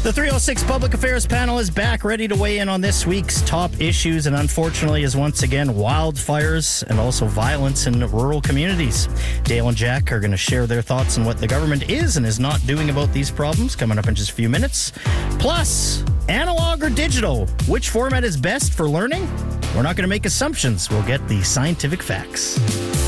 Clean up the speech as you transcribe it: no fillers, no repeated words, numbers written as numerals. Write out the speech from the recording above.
The 306 Public Affairs panel is back, ready to weigh in on this week's top issues, and unfortunately is once again wildfires and also violence in rural communities. Dale and Jack are going to share their thoughts on what the government is and is not doing about these problems, coming up in just a few minutes. Plus, analog or digital? Which format is best for learning? We're not going to make assumptions. We'll get the scientific facts.